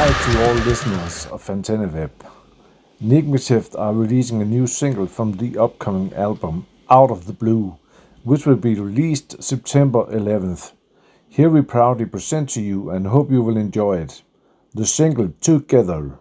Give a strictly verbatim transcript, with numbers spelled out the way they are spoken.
Hi to all listeners of AntennaWeb. Nigmative are releasing a new single from the upcoming album Out of the Blue, which will be released September eleventh. Here we proudly present to you and hope you will enjoy it. The single Together.